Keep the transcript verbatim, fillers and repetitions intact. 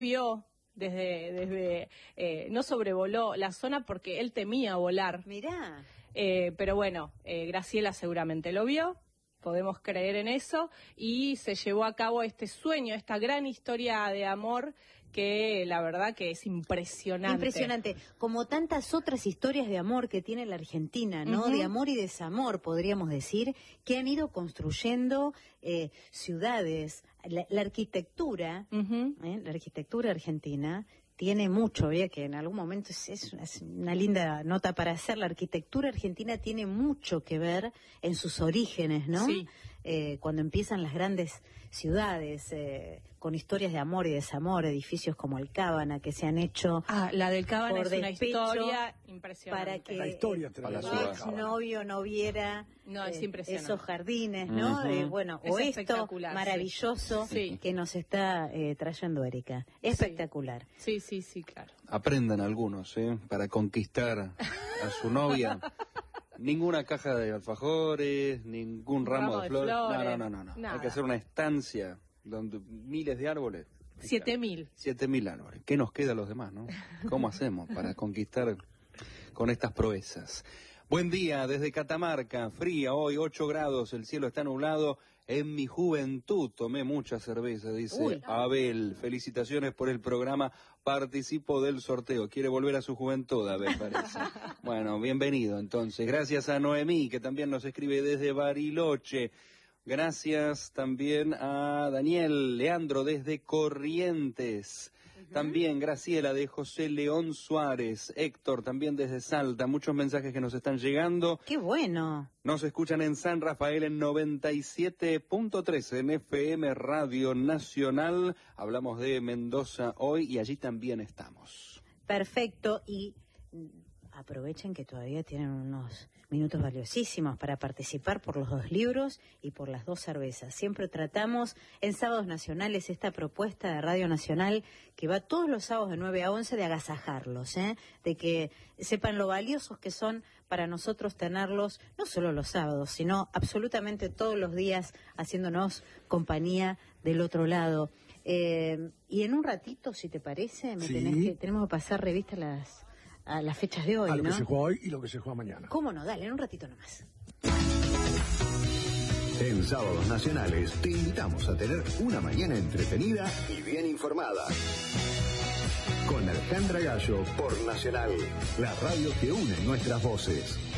vio desde, desde eh, no sobrevoló la zona porque él temía volar. Mirá. Eh, pero bueno, eh, Graciela seguramente lo vio, podemos creer en eso, y se llevó a cabo este sueño, esta gran historia de amor que la verdad que es impresionante. Impresionante, como tantas otras historias de amor que tiene la Argentina, ¿no? Uh-huh. De amor y desamor, podríamos decir, que han ido construyendo eh, ciudades, la, la arquitectura, Uh-huh. ¿eh? La arquitectura argentina tiene mucho, ¿ve? Que en algún momento es, es, una, es una linda nota para hacer. La arquitectura argentina tiene mucho que ver en sus orígenes, ¿no? Sí. Eh, cuando empiezan las grandes ciudades eh, con historias de amor y desamor, edificios como el Cábana que se han hecho. Ah, la del Cábana por es una despecho, historia impresionante. Para que la historia el la exnovio no viera no, es eh, impresionante. esos jardines, ¿no? Uh-huh. Eh, bueno, Es o esto espectacular, maravilloso sí. que nos está eh, trayendo Erika. Espectacular. Sí, sí, sí, claro. Aprendan algunos, ¿eh? Para conquistar a su novia. Ninguna caja de alfajores, ningún ramo, ramo de de flores. flores, No, no, no, no. nada. Hay que hacer una estancia donde miles de árboles. Siete mil. Siete mil árboles. ¿Qué nos queda a los demás, no? ¿Cómo hacemos para conquistar con estas proezas? Buen día desde Catamarca, fría hoy, ocho grados, el cielo está nublado. En mi juventud tomé mucha cerveza, dice Uy. Abel. Felicitaciones por el programa, participo del sorteo. Quiere volver a su juventud, Abel, parece. Bueno, bienvenido entonces. Gracias a Noemí, que también nos escribe desde Bariloche. Gracias también a Daniel Leandro desde Corrientes. También Graciela de José León Suárez, Héctor también desde Salta, muchos mensajes que nos están llegando. ¡Qué bueno! Nos escuchan en San Rafael en noventa y siete punto tres en F M Radio Nacional. Hablamos de Mendoza hoy y allí también estamos. Perfecto, y aprovechen que todavía tienen unos minutos valiosísimos para participar por los dos libros y por las dos cervezas. Siempre tratamos en Sábados Nacionales esta propuesta de Radio Nacional que va todos los sábados de nueve a once de agasajarlos, ¿eh? De que sepan lo valiosos que son para nosotros tenerlos, no solo los sábados, sino absolutamente todos los días haciéndonos compañía del otro lado. Eh, y en un ratito, si te parece, me Sí. tenés que, tenemos que pasar revista a las... a las fechas de hoy, a lo ¿no? que se juega hoy y lo que se juega mañana. ¿Cómo no? Dale, en un ratito nomás. En Sábados Nacionales te invitamos a tener una mañana entretenida y bien informada. Con Alejandra Gallo por Nacional, la radio que une nuestras voces.